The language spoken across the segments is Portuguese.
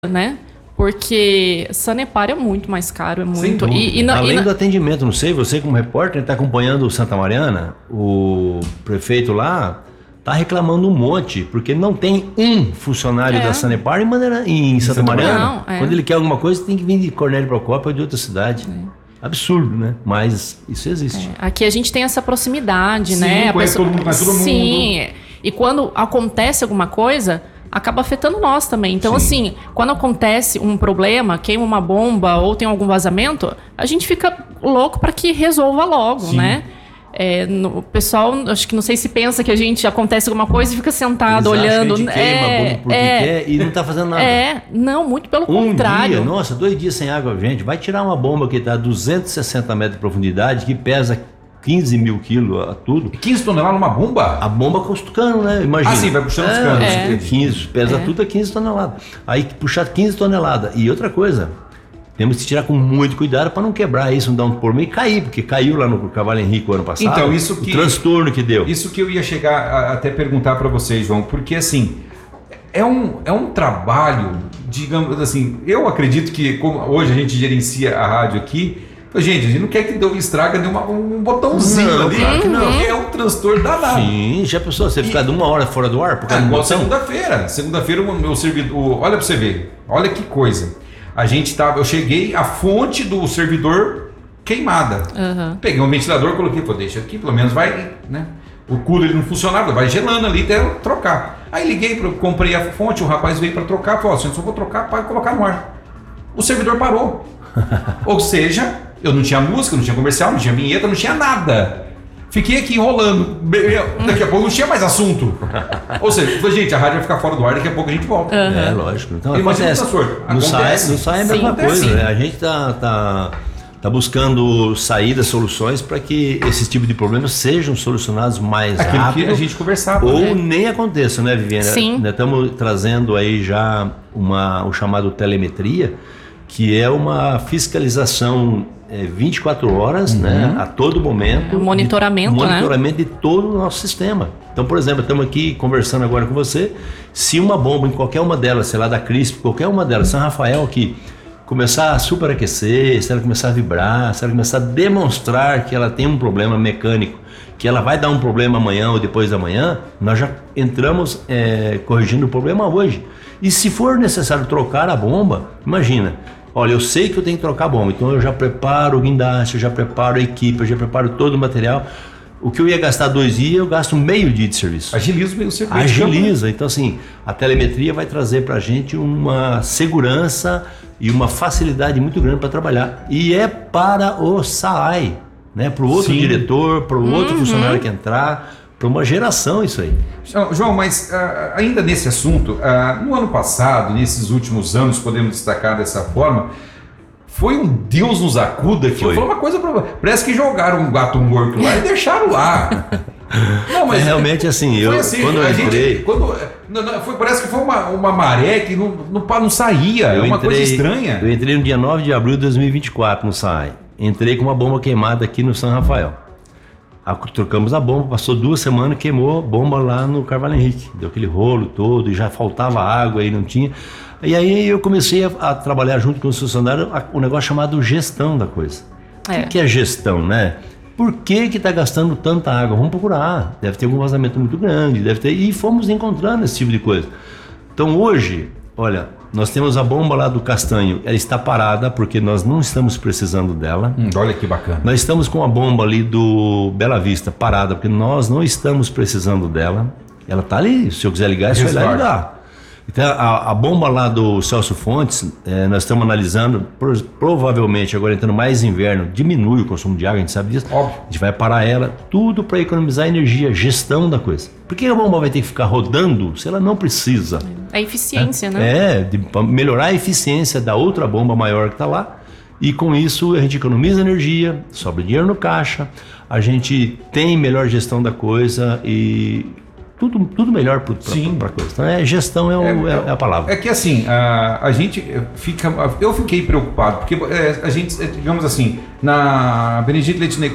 né? Porque Sanepar é muito mais caro, é muito. Além do atendimento, não sei, você como repórter está acompanhando o Santa Mariana, o prefeito lá está reclamando um monte, porque não tem um funcionário da Sanepar em Santa Mariana. Não, Quando ele quer alguma coisa, tem que vir de Cornélio Procópio ou de outra cidade. Absurdo, né? Mas isso existe. Aqui a gente tem essa proximidade, sim, né? Conhece todo mundo. Sim, e quando acontece alguma coisa, acaba afetando nós também. Então, assim, quando acontece um problema, queima uma bomba ou tem algum vazamento, a gente fica louco para que resolva logo, né? O pessoal, acho que não sei se pensa que a gente acontece alguma coisa e fica sentado olhando. A gente queima a bomba porque quer e não está fazendo nada. Não, muito pelo contrário. 2 dias sem água, gente. Vai tirar uma bomba que está a 260 metros de profundidade, que pesa 15 mil quilos, tudo. 15 toneladas numa bomba? A bomba custando, né? Imagina. Sim, vai puxando os canos. 15, pesa tudo a 15 toneladas. Aí puxar 15 toneladas. E outra coisa, temos que tirar com muito cuidado para não quebrar isso, não dar um problema e cair, porque caiu lá no Cavalo Henrique o ano passado. Então, isso que... O transtorno que deu. Isso que eu ia chegar a até perguntar para vocês, João, porque assim, é um trabalho, digamos assim, eu acredito que como hoje a gente gerencia a rádio aqui, gente, a gente não quer que estraga um botãozinho ali. Claro que não. É um transtorno danado. Sim, já pensou, você ficar de 1 hora fora do ar por causa igual segunda-feira o meu servidor, olha para você ver, olha que coisa. Eu cheguei, a fonte do servidor queimada. Peguei um ventilador, coloquei, deixa aqui, pelo menos vai, né? O cooler ele não funcionava, vai gelando ali até eu trocar. Aí liguei, comprei a fonte, o rapaz veio para trocar, falou assim, eu só vou trocar para colocar no ar. O servidor parou. Ou seja, eu não tinha música, não tinha comercial, não tinha vinheta, não tinha nada. Fiquei aqui enrolando. Daqui a pouco não tinha mais assunto. Ou seja, gente, a rádio vai ficar fora do ar, daqui a pouco a gente volta. Lógico. Então, imagina não sai a mesma coisa. Né? A gente tá buscando saídas, soluções para que esse tipo de problemas sejam solucionados mais rápido. Que a gente conversava. Ou nem aconteça, né, Viviane? Sim. Nós estamos trazendo aí já o chamado telemetria, que é uma fiscalização 24 horas, né, a todo momento. Monitoramento de todo o nosso sistema. Então, por exemplo, estamos aqui conversando agora com você. Se uma bomba em qualquer uma delas, sei lá, da CRISP, qualquer uma delas, São Rafael aqui, começar a superaquecer, se ela começar a vibrar, se ela começar a demonstrar que ela tem um problema mecânico, que ela vai dar um problema amanhã ou depois da manhã, nós já entramos corrigindo o problema hoje. E se for necessário trocar a bomba, imagina, olha, eu sei que eu tenho que trocar a bomba, então eu já preparo o guindaste, eu já preparo a equipe, eu já preparo todo o material. O que eu ia gastar 2 dias, eu gasto meio dia de serviço. Agiliza o serviço. Agiliza. Então, assim, a telemetria vai trazer para a gente uma segurança e uma facilidade muito grande para trabalhar. E é para o SAAI, né? Para o outro diretor, para o outro funcionário que entrar, para uma geração isso aí. João, mas ainda nesse assunto, no ano passado, nesses últimos anos, podemos destacar dessa forma, foi um Deus nos acuda que foi uma coisa... Parece que jogaram um gato morto lá e deixaram lá. Não, mas realmente assim, quando eu entrei... Parece que foi uma maré que não saía, é uma coisa estranha. Eu entrei no dia 9 de abril de 2024 no SAAI. Entrei com uma bomba queimada aqui no São Rafael. Trocamos a bomba, passou 2 semanas, queimou a bomba lá no Cavalo Henrique. Deu aquele rolo todo e já faltava água e não tinha... E aí eu comecei a trabalhar junto com os funcionários um negócio chamado gestão da coisa. O que é gestão, né? Por que está gastando tanta água? Vamos procurar. Deve ter algum vazamento muito grande, e fomos encontrando esse tipo de coisa. Então hoje, olha, nós temos a bomba lá do Castanho, ela está parada porque nós não estamos precisando dela. Olha que bacana. Nós estamos com a bomba ali do Bela Vista parada porque nós não estamos precisando dela. Ela está ali, se eu quiser ligar, é só ir lá ligar. Então, a bomba lá do Celso Fontes, nós estamos analisando, provavelmente agora entrando mais inverno, diminui o consumo de água, a gente sabe disso. Óbvio. A gente vai parar ela, tudo para economizar energia, gestão da coisa. Por que a bomba vai ter que ficar rodando se ela não precisa? A eficiência, né? Para melhorar a eficiência da outra bomba maior que está lá. E com isso a gente economiza energia, sobra dinheiro no caixa, a gente tem melhor gestão da coisa e... Tudo melhor para a coisa. Então, gestão é a palavra. É que assim, a gente fica... Eu fiquei preocupado, porque a gente, digamos assim, na Benedito Leite Negro,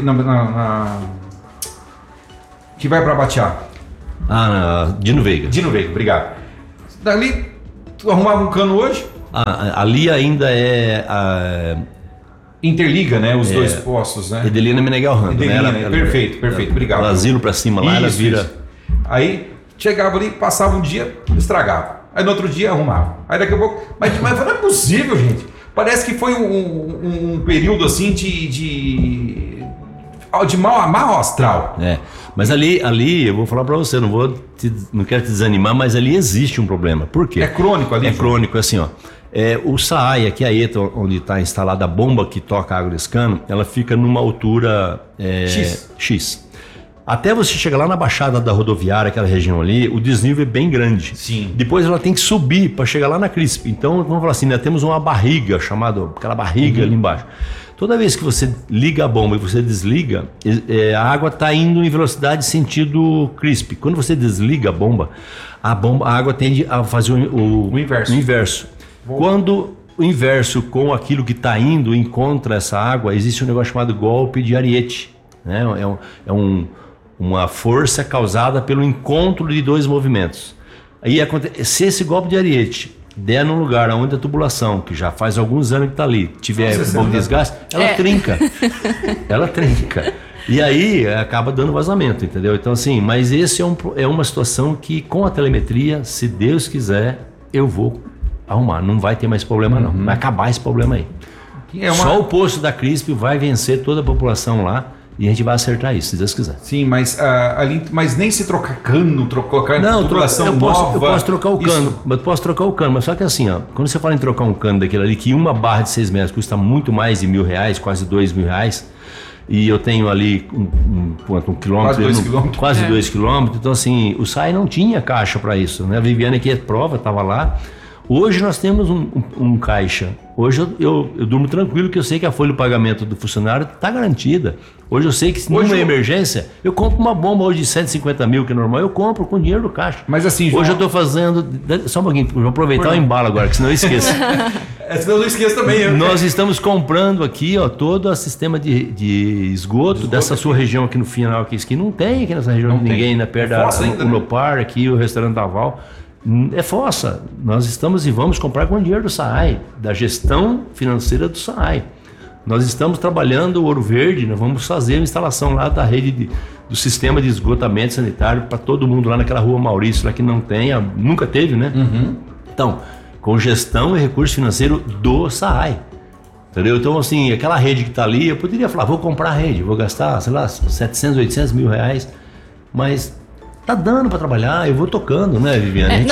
que vai para Batiá. Dino Veiga. Dino Veiga, obrigado. Dali, tu arrumava um cano hoje, Ali ainda é... Interliga, né? Os dois postos, né? Edelina Meneghel Rando. Né? Perfeito, obrigado. O asilo pra cima lá, ela vira... Isso. Aí, chegava ali, passava um dia, estragava. Aí no outro dia, arrumava. Aí daqui a pouco... Mas não é possível, gente. Parece que foi um período, assim, de mau astral. Mas ali, eu vou falar pra você, não quero te desanimar, mas ali existe um problema. Por quê? É crônico ali? É crônico, assim, ó. O SAAI, aqui a ETA, onde está instalada a bomba que toca a água desse cano, ela fica numa altura X. Até você chegar lá na baixada da rodoviária, aquela região ali, o desnível é bem grande. Sim. Depois ela tem que subir para chegar lá na CRISP. Então, vamos falar assim, temos uma barriga, aquela barriga ali embaixo. Toda vez que você liga a bomba e você desliga, a água está indo em velocidade sentido CRISP. Quando você desliga a bomba, a água tende a fazer o inverso. Quando o inverso com aquilo que está indo encontra essa água, existe um negócio chamado golpe de Ariete. Né? Uma força causada pelo encontro de dois movimentos. Aí, se esse golpe de Ariete der num lugar onde a tubulação, que já faz alguns anos que está ali, tiver um bom desgaste, ela trinca. Ela trinca. E aí acaba dando vazamento, entendeu? Então assim, mas esse é uma situação que com a telemetria, se Deus quiser, eu vou arrumar. Não vai ter mais problema não. Vai acabar esse problema aí. Só o posto da CRISP vai vencer toda a população lá. E a gente vai acertar isso, se Deus quiser. Sim, mas nem se trocar cano, colocar tubulação eu nova... posso trocar o cano, mas só que assim, ó, quando você fala em trocar um cano daquele ali, que uma barra de 6 metros custa muito mais de R$1.000, quase R$2.000, e eu tenho ali um quilômetro... Quase 2 quilômetros, então assim, o SAAI não tinha caixa para isso, né? A Viviane aqui é prova, estava lá. Hoje nós temos um caixa. Hoje eu durmo tranquilo, que eu sei que a folha de pagamento do funcionário está garantida. Hoje eu sei que se numa emergência, eu compro uma bomba hoje de 150 mil, que é normal, eu compro com dinheiro do caixa. Mas assim, João... Hoje eu estou fazendo... Só um pouquinho, vou aproveitar o embalo agora, que senão eu esqueço. Senão eu não esqueço também. Nós estamos comprando aqui, ó, todo o sistema de esgoto dessa sua região aqui no final, que não tem aqui nessa região, ninguém, né, perto da Unopar, aqui, o restaurante Daval. É fossa. Nós estamos e vamos comprar com dinheiro do SAAI, da gestão financeira do SAAI. Nós estamos trabalhando o Ouro Verde, nós vamos fazer a instalação lá da rede do sistema de esgotamento sanitário para todo mundo lá naquela rua Maurício, lá que não tem, nunca teve, né? Então, com gestão e recurso financeiro do SAAI. Entendeu? Então, assim, aquela rede que está ali, eu poderia falar, vou comprar a rede, vou gastar, sei lá, 700, 800 mil reais, mas... Tá dando para trabalhar, eu vou tocando, né, Viviane?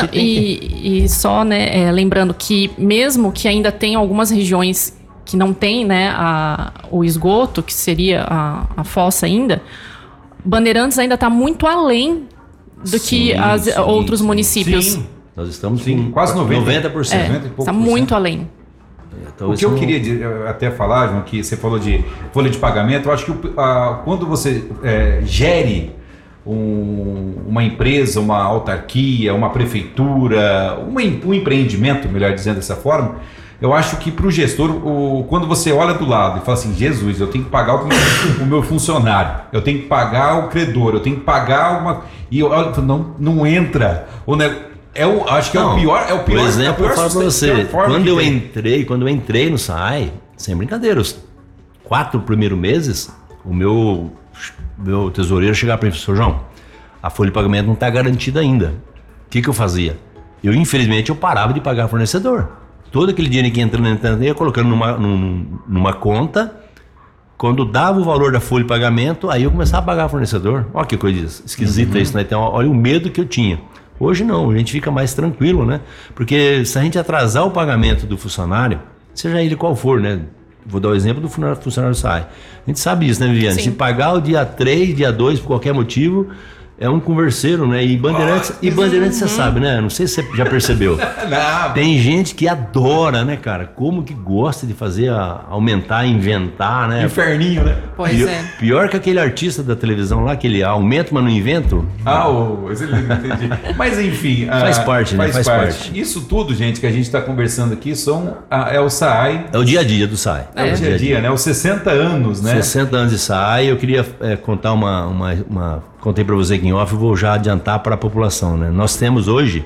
E só, né, lembrando que mesmo que ainda tem algumas regiões que não tem, né, o esgoto, que seria a fossa ainda, Bandeirantes ainda está muito além do que outros municípios. Sim, nós estamos com quase 90%. 90%. Está muito além. Então, o que eu queria até falar, João, que você falou de folha de pagamento, eu acho que quando você gere uma empresa, uma autarquia, uma prefeitura, um empreendimento, melhor dizendo dessa forma, eu acho que para o gestor, quando você olha do lado e fala assim, Jesus, eu tenho que pagar o meu funcionário, eu tenho que pagar o credor, eu tenho que pagar uma... E eu olho, não entra. Acho que é o pior. Por exemplo, eu falo para você, quando eu entrei no SAAI, sem brincadeira, os 4 primeiros meses, o meu tesoureiro chegava para mim, professor João, a folha de pagamento não está garantida ainda. O que eu fazia? Infelizmente, eu parava de pagar fornecedor. Todo aquele dinheiro que entrando, eu ia colocando numa conta. Quando dava o valor da folha de pagamento, aí eu começava a pagar fornecedor. Olha que coisa esquisita isso, né? Então, olha o medo que eu tinha. Hoje não, a gente fica mais tranquilo, né? Porque se a gente atrasar o pagamento do funcionário, seja ele qual for, né? Vou dar o exemplo do funcionário do SAAI. A gente sabe isso, né, Viviane? Sim. Se pagar o dia 3, dia 2, por qualquer motivo, é um converseiro, né? E Bandeirantes você sabe, né? Não sei se você já percebeu. Tem gente que adora, né, cara? Como que gosta de fazer, aumentar, inventar, né? Inferninho, né? Pior que aquele artista da televisão lá, que ele aumenta, mas não invento. Entendi. Mas enfim... faz parte, né? Faz parte. Isso tudo, gente, que a gente está conversando aqui, é o SAAI. É o dia a dia do SAAI. É o dia a dia, né? Os 60 anos, né? 60 anos de SAAI. Eu queria contar contei para você aqui em off, eu vou já adiantar para a população, né? Nós temos hoje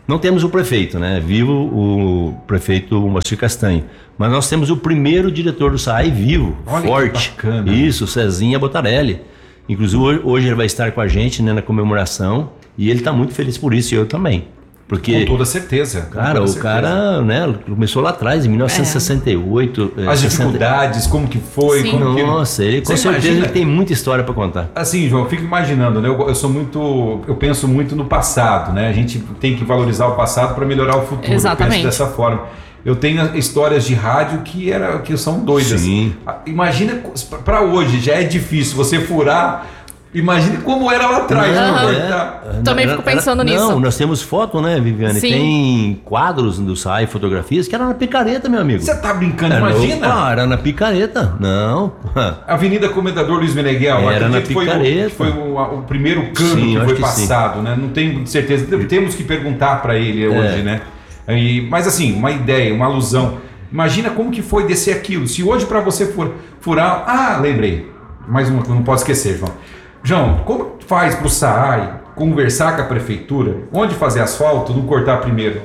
Não temos o prefeito, né? Vivo o prefeito Moacir Castanho. Mas nós temos o primeiro diretor do SAAI vivo, Olha, forte. que bacana. Isso, Cezinha Botarelli. Inclusive hoje ele vai estar com a gente, né, na comemoração, e ele está muito feliz por isso, e eu também. Porque, com toda certeza. cara, cara, né, começou lá atrás, em 1968. As dificuldades, como que foi. Sim. Como Nossa, ele com Você certeza imagina? ele tem muita história para contar. Assim, João, eu fico imaginando, né? Eu penso muito no passado, né? A gente tem que valorizar o passado para melhorar o futuro. Exatamente. Eu penso dessa forma. Eu tenho histórias de rádio que são doidas. Sim. Imagina, para hoje já é difícil você furar. Imagine como era lá atrás. Não, né? Também fico pensando nisso. Não, nós temos foto, né, Viviane? Sim. Tem quadros do SAAI, fotografias, que era na picareta, meu amigo. Você tá brincando, Era, imagina. opa, era na picareta. Não. Avenida Comendador Luiz Meneghel, Era na acredito que picareta. foi o primeiro cano Sim, que eu foi acho que passado, né? Não tenho certeza. Temos que perguntar para ele hoje, né? Mas assim, uma ideia, uma alusão. Imagina como que foi descer aquilo. Se hoje para você furar... Ah, lembrei. Mais uma que eu não posso esquecer, João. João, como faz para o SAAI conversar com a prefeitura? Onde fazer asfalto, não cortar primeiro?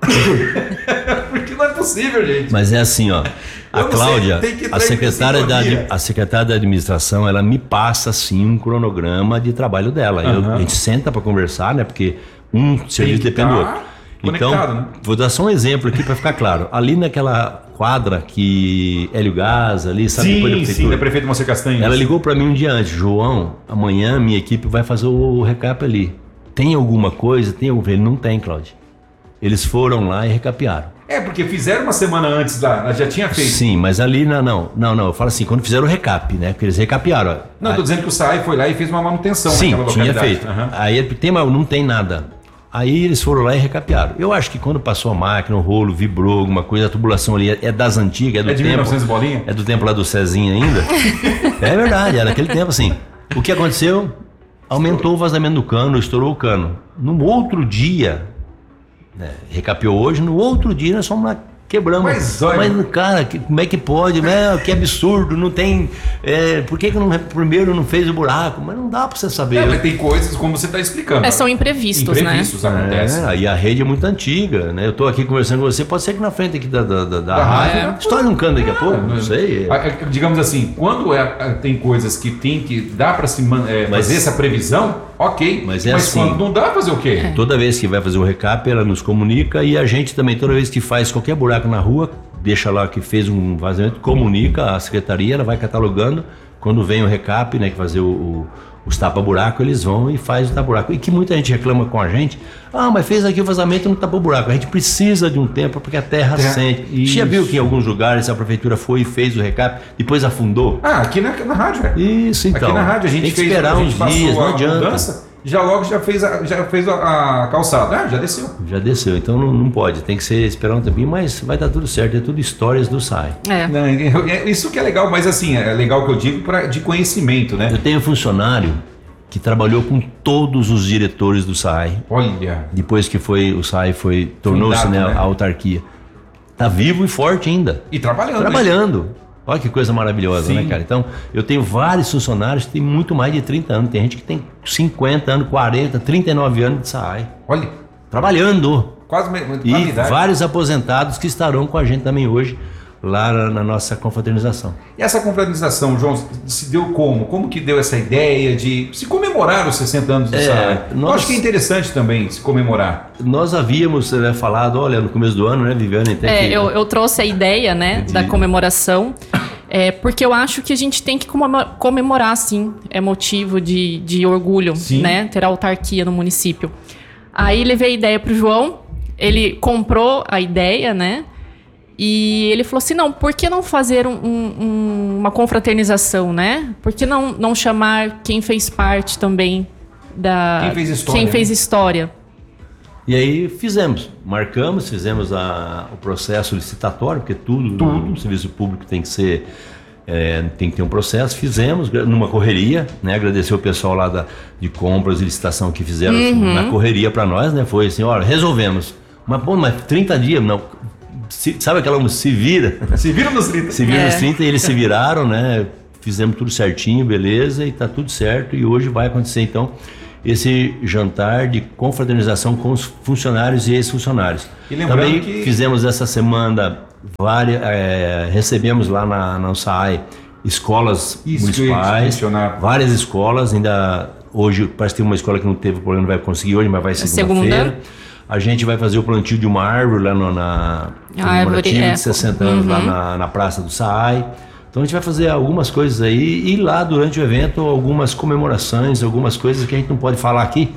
Porque não é possível, gente. Mas é assim, ó. A Eu não sei, Cláudia, tem que entrar a em secretária, sintonia. a secretária da administração, ela me passa, assim, um cronograma de trabalho dela. A gente senta para conversar, né? Porque um serviço que depende do tá outro. conectado, Então, né? vou dar só um exemplo aqui para ficar claro. Ali naquela quadra que Hélio Gás, ali, sabe, depois da Sim, prefeitura. da prefeita Moacir Castanho. Ela ligou para mim um dia antes, João, amanhã minha equipe vai fazer o recap ali. Tem alguma coisa? Tem algum? Ele não tem, Cláudia. Eles foram lá e recapearam. É, porque fizeram uma semana antes lá, já tinha feito. Sim, mas ali não, eu falo assim, quando fizeram o recap, né? Porque eles recapearam. Ó. Não, eu tô dizendo que o SAAI foi lá e fez uma manutenção Sim, naquela tinha localidade. feito. Aham. Aí tem, mas não tem nada. Aí eles foram lá e recapearam. Eu acho que quando passou a máquina, o rolo vibrou, alguma coisa, a tubulação ali é das antigas, é do É de tempo. 1900 bolinha? É do tempo lá do Cezinha ainda. É verdade, era naquele tempo assim. O que aconteceu? Aumentou o vazamento do cano, estourou o cano. No outro dia, né, recapeou hoje, no outro dia nós fomos lá, quebramos. Mas, olha- Mas cara, como é que pode? Que absurdo, não tem... por que não, primeiro não fez o buraco? Mas não dá pra você saber. Mas tem coisas como você está explicando. São imprevistos, Imprevistos acontecem. Aí a rede é muito antiga, né? Eu tô aqui conversando com você, pode ser que na frente aqui da rádio rádio. estoure um cano daqui a pouco, não sei. Digamos assim, quando tem coisas que tem que dá para se fazer essa previsão, ok. Mas é assim. Quando não dá, fazer o quê? Toda vez que vai fazer o recap, ela nos comunica e a gente também, toda vez que faz qualquer buraco na rua, deixa lá que fez um vazamento, comunica a secretaria, ela vai catalogando. Quando vem o recap, né, que fazer os tapa-buraco, eles vão e faz o tapa-buraco. E que muita gente reclama com a gente, mas fez aqui o vazamento e não tapou-buraco. A gente precisa de um tempo porque a terra sente. Você já viu que em alguns lugares a prefeitura foi e fez o recap, depois afundou? Aqui na rádio. Isso, então. Aqui na rádio a gente tem que fez, esperar a gente uns passou dias, não a adianta. mudança, já fez a calçada. Já desceu. Já desceu, então não pode, tem que esperar um tempinho, mas vai dar tudo certo, é tudo histórias do SAAI. Não, isso que é legal, mas assim, é legal que eu digo de conhecimento, né? Eu tenho um funcionário que trabalhou com todos os diretores do SAAI, Olha, depois que o SAAI tornou-se, Fundado, né? a autarquia. Tá vivo e forte ainda. e trabalhando. Trabalhando. Olha que coisa maravilhosa, Sim. né, cara? Então, eu tenho vários funcionários que têm muito mais de 30 anos. Tem gente que tem 50 anos, 40, 39 anos de SAAI. Olha, Trabalhando. quase E qualidade. vários aposentados que estarão com a gente também hoje, lá na nossa confraternização. E essa confraternização, João, se deu como? Como que deu essa ideia de se comemorar os 60 anos do SAAI? Eu acho que é interessante também se comemorar. Nós havíamos falado, olha, no começo do ano, né, Viviane? Eu trouxe a ideia, né, da comemoração, porque eu acho que a gente tem que comemorar, sim, é motivo de orgulho, Sim. né, ter autarquia no município. Aí levei a ideia pro João, ele comprou a ideia, né, e ele falou assim, não, por que não fazer uma confraternização, né? Por que não chamar quem fez parte também da... Quem fez história, Quem fez história. E aí fizemos o processo licitatório, porque tudo no serviço público tem que ser, tem que ter um processo. Fizemos numa correria, né? Agradecer o pessoal lá de compras e licitação que fizeram na correria para nós, né? Foi assim, olha, resolvemos. Mas 30 dias, não... Sabe aquela se vira? Se viram nos 30. Se viram nos 30 e eles se viraram, né? Fizemos tudo certinho, beleza, e tá tudo certo. E hoje vai acontecer, então, esse jantar de confraternização com os funcionários e ex-funcionários. E lembrando também que fizemos essa semana recebemos lá na USAI escolas municipais, várias escolas, ainda hoje parece que tem uma escola que não teve problema, não vai conseguir hoje, mas vai segunda-feira. A gente vai fazer o plantio de uma árvore lá na comemorativa de 60 anos lá na Praça do SAAI. Então a gente vai fazer algumas coisas aí e lá durante o evento algumas comemorações, algumas coisas que a gente não pode falar aqui.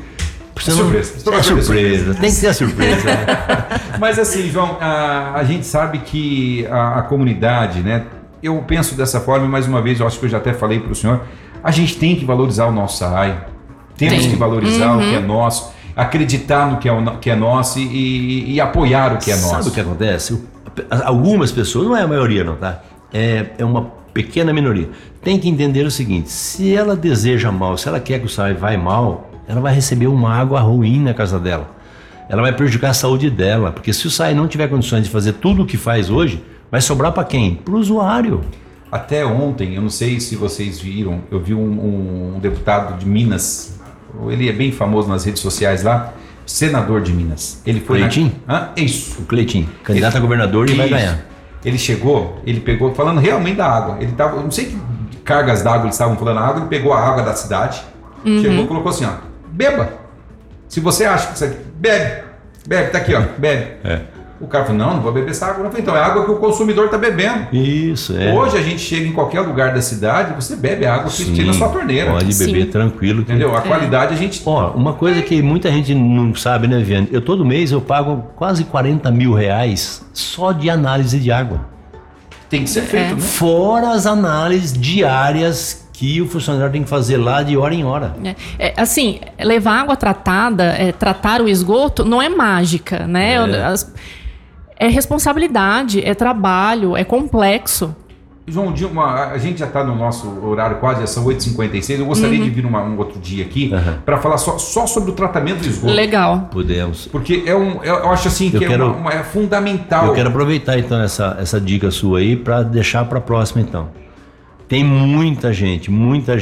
Surpresa. Tem que ter a surpresa. Mas assim, João, a gente sabe que a comunidade, né? Eu penso dessa forma, e mais uma vez, eu acho que eu já até falei para o senhor, a gente tem que valorizar o nosso SAAI, temos que valorizar o que é nosso, acreditar no que é nosso e apoiar o que é nosso. Sabe o que acontece? Algumas pessoas, não é a maioria não, tá? É uma pequena minoria. Tem que entender o seguinte, se ela deseja mal, se ela quer que o SAAI vai mal, ela vai receber uma água ruim na casa dela. Ela vai prejudicar a saúde dela, porque se o SAAI não tiver condições de fazer tudo o que faz hoje, vai sobrar para quem? Para o usuário. Até ontem, eu não sei se vocês viram, eu vi um deputado de Minas, ele é bem famoso nas redes sociais lá, senador de Minas. Ele foi Cleitinho? Isso. O Cleitinho, candidato a governador e vai ganhar. Ele chegou, ele pegou, falando realmente da água, ele tava, eu não sei que cargas d'água eles estavam falando da água, ele pegou a água da cidade, chegou e colocou assim, ó, beba. Se você acha que isso aqui, bebe, tá aqui, ó, bebe. O cara falou, não vou beber essa água. Eu falei, então é água que o consumidor está bebendo. Isso, Hoje a gente chega em qualquer lugar da cidade, você bebe a água que tira na sua torneira. Pode beber tranquilo. Entendeu? A qualidade a gente... Uma coisa que muita gente não sabe, né, Viane? Todo mês eu pago quase 40 mil reais só de análise de água. Tem que ser feito, né? Fora as análises diárias que o funcionário tem que fazer lá de hora em hora. Assim, levar água tratada, tratar o esgoto, não é mágica, né? É responsabilidade, é trabalho, é complexo. João, a gente já está no nosso horário quase, são 8h56. Eu gostaria de vir um outro dia aqui para falar só sobre o tratamento do esgoto. Legal. Podemos. Porque eu acho assim que é fundamental. Eu quero aproveitar então essa dica sua aí para deixar para a próxima então. Tem muita gente,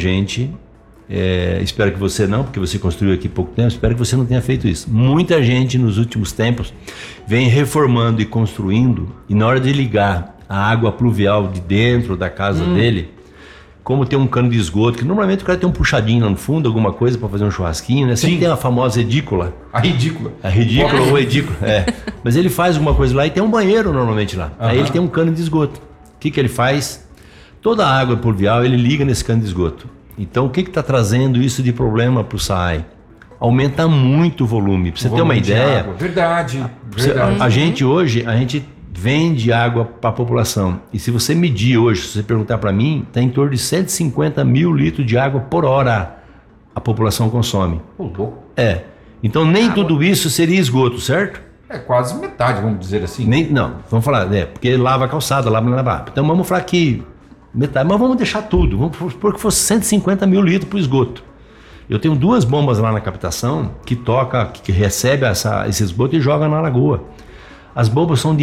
espero que você não, porque você construiu aqui há pouco tempo, espero que você não tenha feito isso. Muita gente nos últimos tempos vem reformando e construindo, e na hora de ligar a água pluvial de dentro da casa dele, como tem um cano de esgoto, que normalmente o cara tem um puxadinho lá no fundo, alguma coisa para fazer um churrasquinho, né? Sempre tem a famosa edícula. A ridícula. Ou edícula, Mas ele faz alguma coisa lá e tem um banheiro normalmente lá. Aí ele tem um cano de esgoto. O que ele faz? Toda a água pluvial ele liga nesse cano de esgoto. Então o que está trazendo isso de problema para o SAAI? Aumenta muito o volume. Para você ter uma ideia... Verdade. A gente hoje, vende água para a população. E se você medir hoje, se você perguntar para mim, está em torno de 150 mil litros de água por hora a população consome. Então nem tudo isso seria esgoto, certo? É quase metade, vamos dizer assim. Não, vamos falar, porque lava a calçada, lava. Então vamos falar que metade, mas vamos deixar tudo. Vamos supor que fosse 150 mil litros para o esgoto. Eu tenho 2 bombas lá na captação que recebe esse esgoto e joga na lagoa. As bombas são de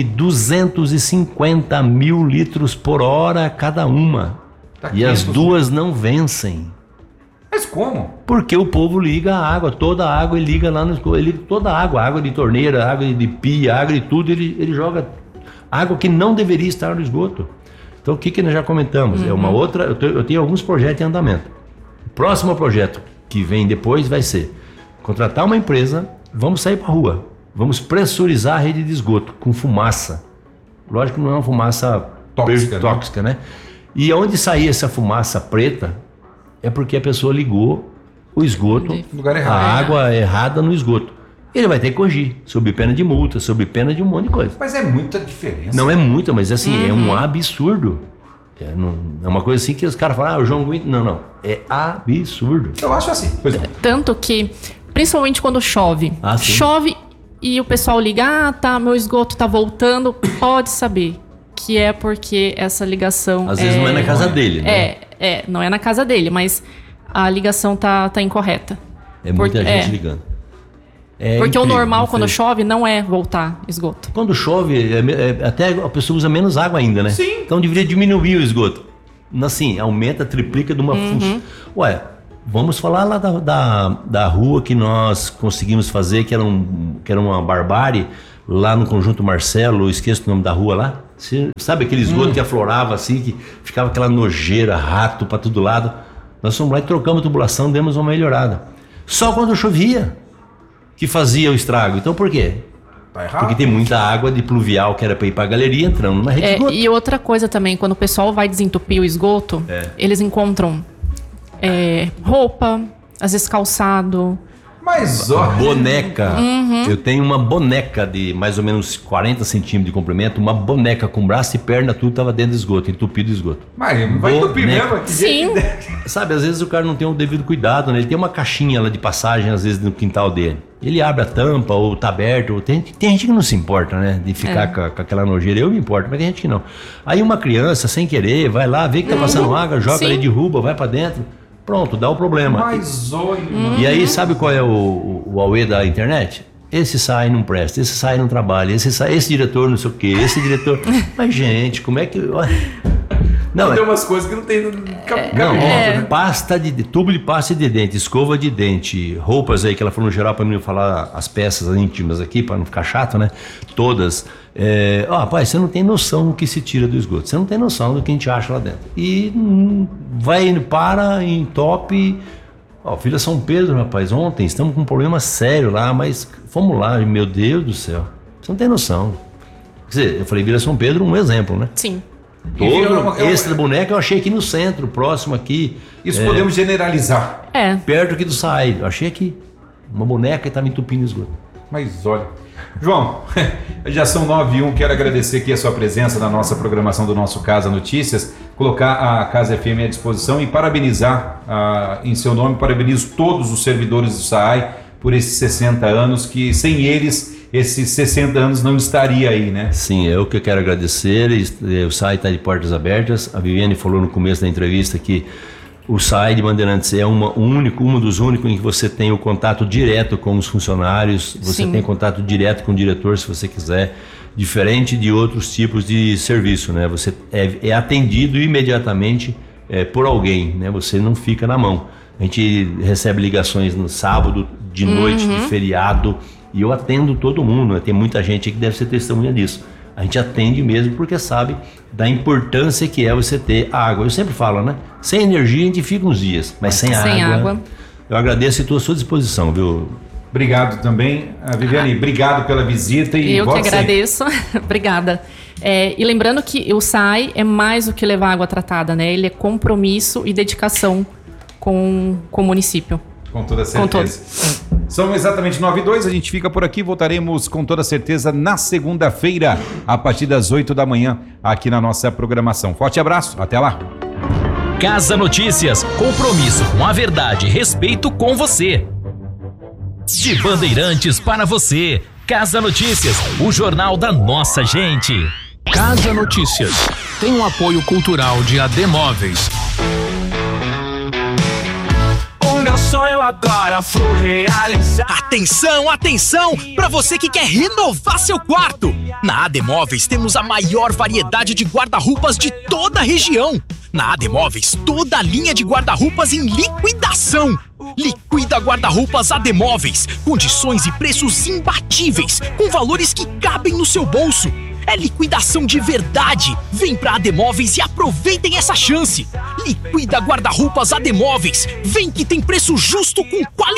250 mil litros por hora cada uma. E as 2 não vencem. Mas como? Porque o povo liga a água, toda a água ele liga lá no esgoto. Ele liga toda a água de torneira, água de pia, água de tudo, ele joga água que não deveria estar no esgoto. Então o que nós já comentamos? É uma outra. Eu tenho alguns projetos em andamento. O próximo projeto que vem depois vai ser contratar uma empresa, vamos sair para a rua, vamos pressurizar a rede de esgoto com fumaça. Lógico que não é uma fumaça tóxica, né? E onde sair essa fumaça preta é porque a pessoa ligou o esgoto, a água errada no esgoto. Ele vai ter que corrigir, sob pena de multa, sob pena de um monte de coisa. Mas é muita diferença. Não é muita, mas assim, é um absurdo. É uma coisa assim que os caras falam, o João Guinto... Não. É absurdo. Eu acho assim. Tanto que, principalmente quando chove. Chove e o pessoal liga, meu esgoto tá voltando. Pode saber que é porque essa ligação... Às vezes não é na casa dele, né? Não é na casa dele, mas a ligação tá incorreta. É muita gente ligando. Porque o normal quando chove não é voltar esgoto. Quando chove, até a pessoa usa menos água ainda, né? Sim. Então deveria diminuir o esgoto. Assim, aumenta, triplica de uma função. Vamos falar lá da rua que nós conseguimos fazer, que era uma barbárie, lá no Conjunto Marcelo, eu esqueço o nome da rua lá. Você sabe aquele esgoto que aflorava assim, que ficava aquela nojeira, rato para todo lado? Nós fomos lá e trocamos a tubulação, demos uma melhorada. Só quando chovia que fazia o estrago. Então por quê? Tá errado. Porque tem muita água de pluvial que era para ir para a galeria entrando na rede de esgoto. E outra coisa também, quando o pessoal vai desentupir o esgoto, eles encontram roupa, às vezes calçado. Mas ó, boneca. Eu tenho uma boneca de mais ou menos 40 centímetros de comprimento, uma boneca com braço e perna, tudo estava dentro do esgoto, entupido de esgoto. Mas vai entupir mesmo aqui. Sim. Sabe, às vezes o cara não tem o devido cuidado, né? Ele tem uma caixinha lá de passagem, às vezes, no quintal dele. Ele abre a tampa, ou tá aberto, ou tem gente que não se importa, né? De ficar com aquela nojeira. Eu me importo, mas tem gente que não. Aí uma criança, sem querer, vai lá, vê que tá passando água, joga ali, derruba, vai pra dentro. Pronto, dá o problema. Mas olha. E aí, sabe qual é o auê da internet? Esse sai, não presta, esse sai, não trabalha, esse diretor não sei o quê, esse diretor... Mas, gente, como é que... Não, tem umas coisas que não tem pasta de tubo de pasta de dente, escova de dente, roupas aí que ela falou no geral para mim falar as peças íntimas aqui, para não ficar chato, né? Todas. Rapaz, você não tem noção do que se tira do esgoto, você não tem noção do que a gente acha lá dentro. E vai indo, para, entope. Vila São Pedro, rapaz, ontem estamos com um problema sério lá, mas fomos lá, meu Deus do céu, você não tem noção. Quer dizer, eu falei Vila São Pedro, um exemplo, né? Sim. Esse da boneca eu achei aqui no centro, próximo aqui. Isso podemos generalizar. Perto aqui do SAI, eu achei aqui. Uma boneca que estava entupindo esgoto. Mas olha. João, já são 9h01, quero agradecer aqui a sua presença na nossa programação do nosso Casa Notícias, colocar a Casa FM à disposição e parabenizar, em seu nome, parabenizo todos os servidores do SAI por esses 60 anos, que sem eles, esses 60 anos não estaria aí, né? Sim, eu que quero agradecer, o SAI está de portas abertas, a Viviane falou no começo da entrevista que o SAI de Bandeirantes é um dos únicos em que você tem o contato direto com os funcionários, você tem contato direto com o diretor, se você quiser, diferente de outros tipos de serviço, né? Você é atendido imediatamente por alguém, né? Você não fica na mão. A gente recebe ligações no sábado, de noite, de feriado, e eu atendo todo mundo, né? Tem muita gente que deve ser testemunha disso. A gente atende mesmo porque sabe da importância que é você ter água. Eu sempre falo, né? Sem energia a gente fica uns dias, mas sem água. Eu agradeço e estou à sua disposição, viu? Obrigado também. Viviane, obrigado pela visita. E eu que agradeço. Obrigada. E lembrando que o SAI é mais do que levar água tratada, né? Ele é compromisso e dedicação com o município. Com toda certeza. São exatamente 9h02, a gente fica por aqui, voltaremos com toda certeza na segunda-feira, a partir das 8 da manhã, aqui na nossa programação. Forte abraço, até lá. Casa Notícias, compromisso com a verdade e respeito com você. De Bandeirantes para você, Casa Notícias, o jornal da nossa gente. Casa Notícias, tem um apoio cultural de AD Móveis. Meu sonho agora foi realizar. Atenção, atenção! Para você que quer renovar seu quarto. Na AD Móveis temos a maior variedade de guarda-roupas de toda a região. Na AD Móveis, toda a linha de guarda-roupas em liquidação. Liquida guarda-roupas AD Móveis. Condições e preços imbatíveis, com valores que cabem no seu bolso. É liquidação de verdade. Vem pra AD Móveis e aproveitem essa chance. Liquida guarda-roupas AD Móveis. Vem que tem preço justo com qualidade.